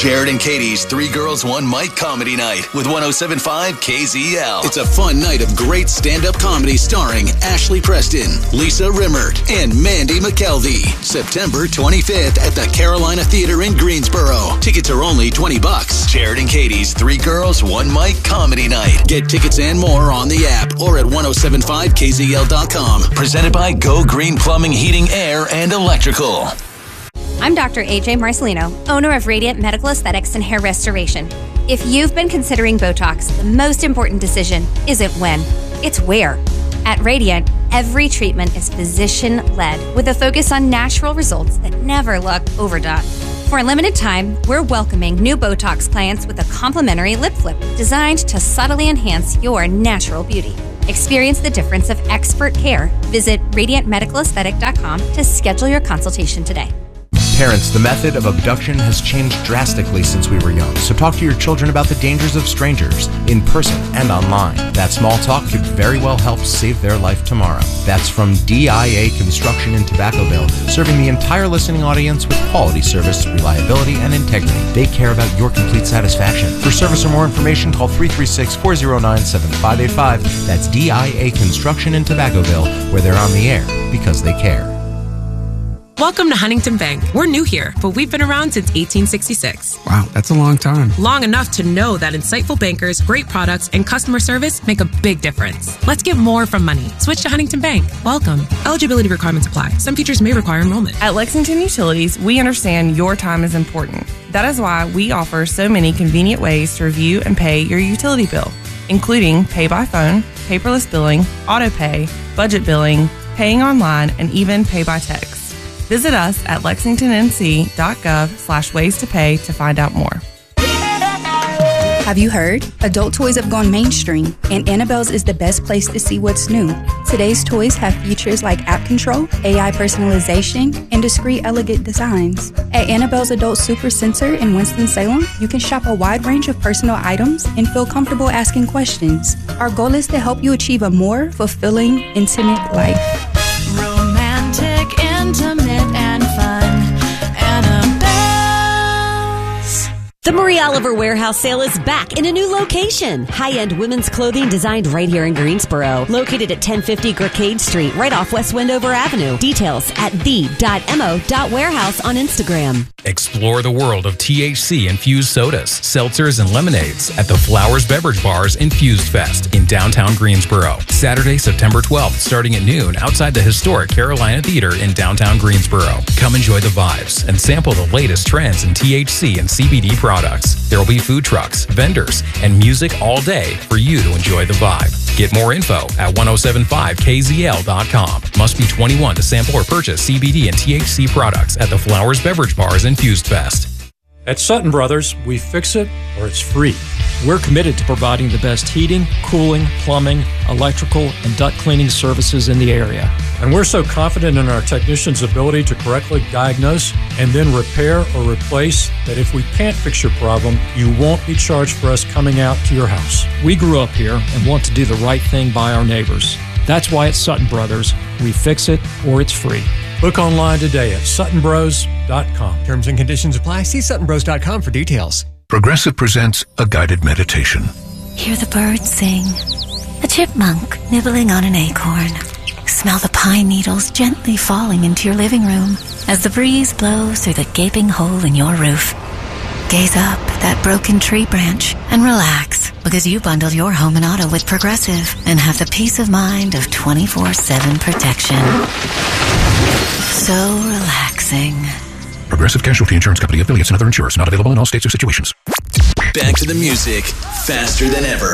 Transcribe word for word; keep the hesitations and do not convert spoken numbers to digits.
Jared and Katie's Three Girls, One Mic Comedy Night with one oh seven point five K Z L. It's a fun night of great stand-up comedy starring Ashley Preston, Lisa Rimmert, and Mandy McKelvey. September twenty-fifth at the Carolina Theater in Greensboro. Tickets are only twenty bucks. Jared and Katie's Three Girls, One Mic Comedy Night. Get tickets and more on the app or at ten seventy-five K Z L dot com. Presented by Go Green Plumbing, Heating, Air, and Electrical. I'm Doctor A J Marcelino, owner of Radiant Medical Aesthetics and Hair Restoration. If you've been considering Botox, the most important decision isn't when, it's where. At Radiant, every treatment is physician-led with a focus on natural results that never look overdone. For a limited time, we're welcoming new Botox clients with a complimentary lip flip designed to subtly enhance your natural beauty. Experience the difference of expert care. Visit radiant medical aesthetic dot com to schedule your consultation today. Parents, the method of abduction has changed drastically since we were young, so talk to your children about the dangers of strangers, in person and online. That small talk could very well help save their life tomorrow. That's from D I A Construction in Tobaccoville, serving the entire listening audience with quality service, reliability, and integrity. They care about your complete satisfaction. For service or more information, call three three six, four zero nine, seven five eight five. That's D I A Construction in Tobaccoville, where they're on the air because they care. Welcome to Huntington Bank. We're new here, but we've been around since eighteen sixty-six. Wow, that's a long time. Long enough to know that insightful bankers, great products, and customer service make a big difference. Let's get more from money. Switch to Huntington Bank. Welcome. Eligibility requirements apply. Some features may require enrollment. At Lexington Utilities, we understand your time is important. That is why we offer so many convenient ways to review and pay your utility bill, including pay by phone, paperless billing, auto pay, budget billing, paying online, and even pay by text. Visit us at lexington n c dot gov slash ways to pay to find out more. Have you heard? Adult toys have gone mainstream, and Annabelle's is the best place to see what's new. Today's toys have features like app control, A I personalization, and discreet, elegant designs. At Annabelle's Adult Super Center in Winston-Salem, you can shop a wide range of personal items and feel comfortable asking questions. Our goal is to help you achieve a more fulfilling, intimate life. Romantic, intimate, and fun. Annabelle's. The Marie Oliver Warehouse Sale is back in a new location. High-end women's clothing designed right here in Greensboro. Located at ten fifty Gracade Street, right off West Wendover Avenue. Details at the dot mo dot warehouse on Instagram. Explore the world of T H C-infused sodas, seltzers, and lemonades at the Flowers Beverage Bar's Infused Fest in downtown Greensboro. Saturday, September twelfth, starting at noon outside the historic Carolina Theater in downtown Greensboro. Come enjoy the vibes and sample the latest trends in T H C and C B D products. There will be food trucks, vendors, and music all day for you to enjoy the vibe. Get more info at ten seventy-five K Z L dot com. Must be twenty-one to sample or purchase C B D and T H C products at the Flowers Beverage Bar's Infused Fest. At Sutton Brothers, we fix it or it's free. We're committed to providing the best heating, cooling, plumbing, electrical, and duct cleaning services in the area. And we're so confident in our technicians' ability to correctly diagnose and then repair or replace that if we can't fix your problem, you won't be charged for us coming out to your house. We grew up here and want to do the right thing by our neighbors. That's why at Sutton Brothers, we fix it or it's free. Look online today at sutton bros dot com. Terms and conditions apply. See sutton bros dot com for details. Progressive presents a guided meditation. Hear the birds sing. A chipmunk nibbling on an acorn. Smell the pine needles gently falling into your living room as the breeze blows through the gaping hole in your roof. Gaze up at that broken tree branch and relax because you bundled your home and auto with Progressive and have the peace of mind of twenty-four seven protection. So relaxing. Progressive Casualty Insurance Company, affiliates, and other insurers. Not available in all states or situations. Back to the music, faster than ever.